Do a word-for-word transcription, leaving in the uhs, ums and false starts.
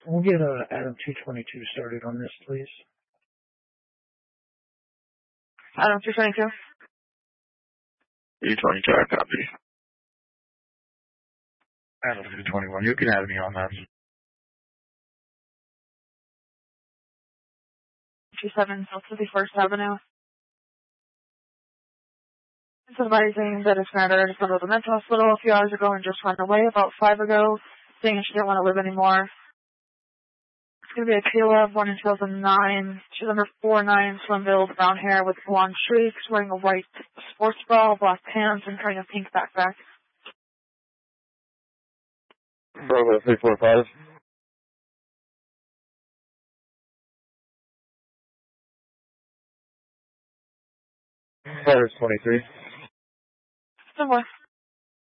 We'll get uh, Adam two twenty-two started on this, please. Adam two twenty-two. two twenty-two, I copy. Adam two twenty-one, you can have me on that. two seven South fifty-first Avenue. It's advising that his granddaughter just got out of the mental hospital a few hours ago and just ran away about five ago, saying she didn't want to live anymore. It's going to be a Kayla, born in two thousand nine. She's under four nine, slim-build, brown hair with blonde streaks, wearing a white sports bra, black pants, and carrying a pink backpack. Bravo three four five. Paris twenty-three. Somewhere.